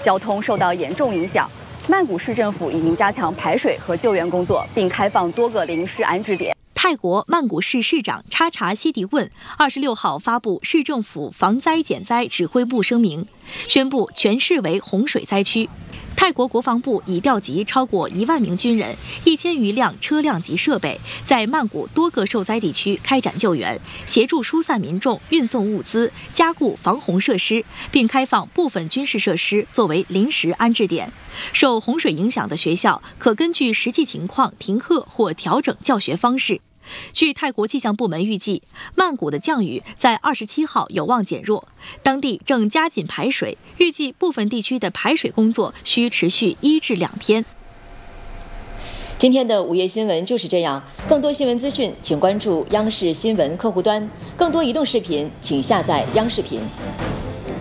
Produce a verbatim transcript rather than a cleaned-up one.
交通受到严重影响。曼谷市政府已经加强排水和救援工作，并开放多个临时安置点。 泰国曼谷市市长查查西迪问二十六号发布市政府防灾减灾指挥部声明，宣布全市为洪水灾区。泰国国防部已调集超过一万名军人、一千余辆车辆及设备，在曼谷多个受灾地区开展救援，协助疏散民众、运送物资、加固防洪设施，并开放部分军事设施作为临时安置点。受洪水影响的学校可根据实际情况停课或调整教学方式。 据泰国气象部门预计，曼谷的降雨在二十七号有望减弱，当地正加紧排水，预计部分地区的排水工作需持续一至两天。 今天的午夜新闻就是这样，更多新闻资讯，请关注央视新闻客户端，更多移动视频，请下载央视频。